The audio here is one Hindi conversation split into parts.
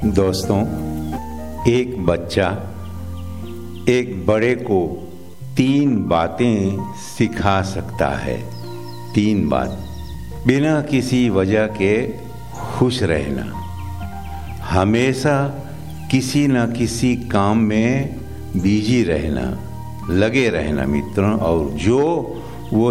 दोस्तों, एक बच्चा एक बड़े को 3 बातें सिखा सकता है। 3 बात। बिना किसी वजह के खुश रहना, हमेशा किसी न किसी काम में बिजी रहना, लगे रहना मित्रों, और जो वो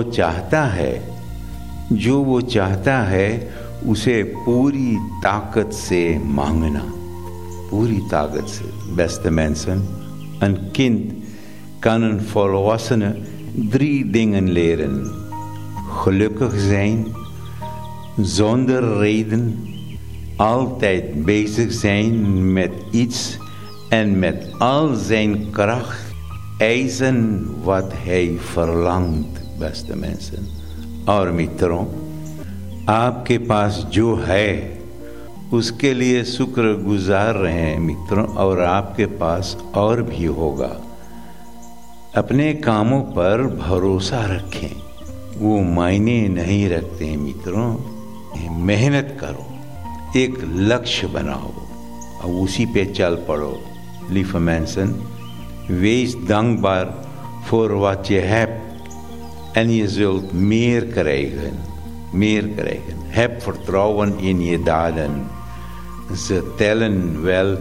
चाहता है उसे पूरी ताकत से मांगना, पूरी ताकत से. Beste mensen, een kind kan een volwassene 3 dingen leren: gelukkig zijn, zonder reden, altijd bezig zijn met iets en met al zijn kracht eisen wat hij verlangt. Beste mensen. और मित्रों, आपके पास जो है उसके लिए शुक्र गुजार रहे हैं मित्रों, और आपके पास और भी होगा. अपने कामों पर भरोसा रखें, वो मायने नहीं रखते हैं मित्रों. मेहनत करो, एक लक्ष्य बनाओ और उसी पे चल पड़ो. Lieve mensen, wees dankbaar voor wat je hebt en je zult meer krijgen. Meer krijgen. Heb vertrouwen in je daden. Ze tellen wel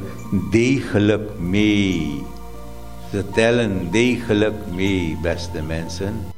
degelijk mee. Ze tellen degelijk mee, beste mensen.